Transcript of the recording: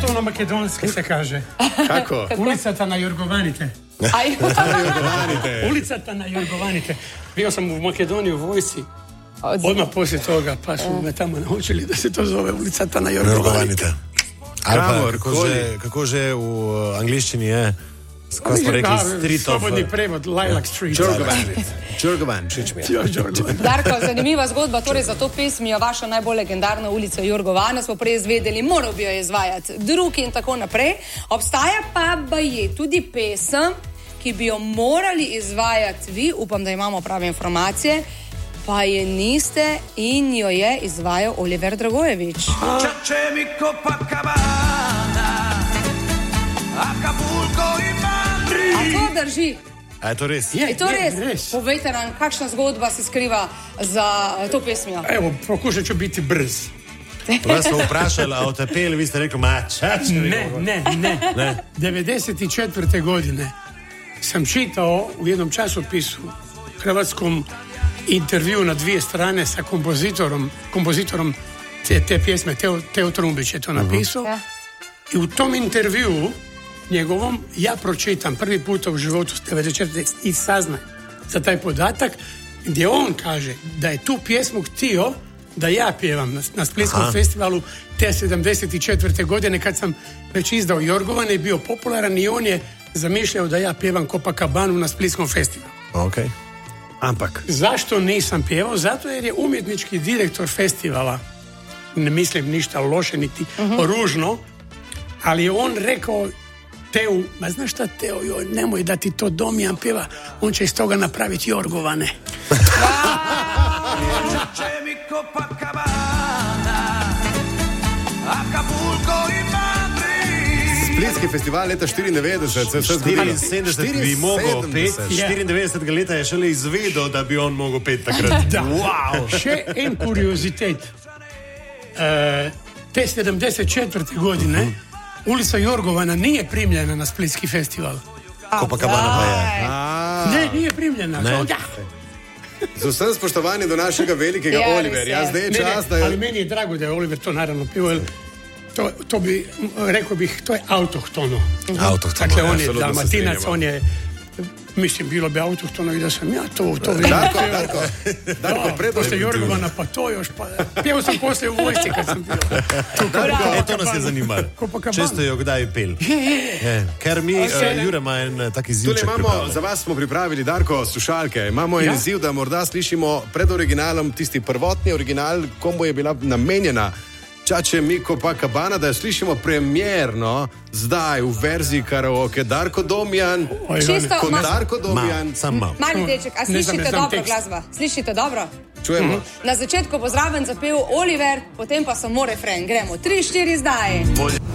to na makedonski se kaže. Kako? Ulicata na Jorgovanite. Ulicata na Jorgovanite. Bio sam u Makedoniji u vojsci. Odmah poslije toga, pa su me tamo naučili da se to zove Ulicata na Jorgovanite. Ali pa, kako že v angliščini je? Ko smo rekli Street of... Svobodni prevod, Lilac Street. Darko, zanimiva zgodba, torej za to pesmijo, vaša najbolj legendarna ulica Jorgovana, smo prej izvedeli, moral bi jo izvajati drugi in tako naprej. Obstaja pa je tudi pesem, ki bi jo morali izvajati vi, upam, da imamo prave informacije, pa je niste in jo je izvajal Oliver Dragojević. A to drži? A je to res? Je to res? Povejte nam, kakšna zgodba se skriva za to pesmijo? Evo, pokušat ću biti brz. Vas smo vprašali, a otapeli, vi ste rekli, Ne. 94. godine sam čitao u jednom časopisu hrvatskom intervju na 2 strane sa kompozitorom te pjesme, Teo Trumbić je to napisao. I u tom intervju njegovom ja pročitam prvi puta u životu 94. i saznajem za taj podatak gdje on kaže da je tu pjesmu htio da ja pjevam na Splitskom festivalu te 74. godine kad sam već izdao Jorgovane i bio popularan i on je zamišljao da ja pjevam Copacabanu na Splitskom festivalu. Okay. Ampak. Zašto nisam pjevao? Zato jer je umjetnički direktor festivala, ne mislim ništa loše niti ružno, ali je on rekao Teu, ma znaš šta Teo, nemoj da ti to Domijan pjeva, on će iz toga napraviti Jorgovane. Splitski festival leta 94, bi mogel peti, 94. leta je šele izvedel, da bi on mogel peti takrat. Wow. Še en kuriozitet. Te 74. godine ulica Jorgovana nije primljena na Splitski festival. Copacabana pa je. Ne, nije primljena. Z vsem spoštovanjem do našega velikega Oliverja, zdaj je čas, da je... Ali meni je drago da je Oliver to naravno pio, to bi, rekao bih, to je autohtono. Dakle, on je Dalmatinac, on je, mislim, bilo bi autohtono i da sam ja to vrijeme pio. Poslije Jorgovana, pa to još, pa pjevao sam poslije u vojsci kad sam pio. To nas je zanimalo. Često jo kdaj pel. Ker mi, Jure ima en tak izjivček pripravljen. Za vas smo pripravili, Darko, slušalke. Imamo en izziv, da morda slišimo pred originalom tisti prvotni original, komu je bila namenjena Čače mi Copacabana, da jo slišimo premierno zdaj v verziji karaoke. Darko Domijan. Darko Domijan. Mali deček, a slišite dobro glasba? Slišite dobro? Čujemo. Na začetku bo zraven zapel Oliver, potem pa samo refren. Gremo 3-4 zdaj.